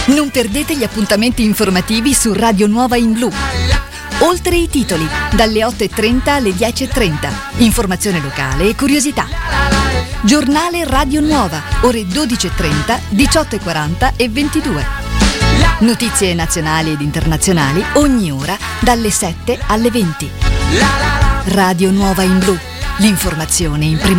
Non perdete gli appuntamenti informativi su Radio Nuova in Blu. Oltre i titoli, dalle 8.30 alle 10.30. Informazione locale e curiosità. Giornale Radio Nuova, ore 12.30, 18.40 e 22. Notizie nazionali ed internazionali ogni ora dalle 7 alle 20. Radio Nuova in Blu. L'informazione in prima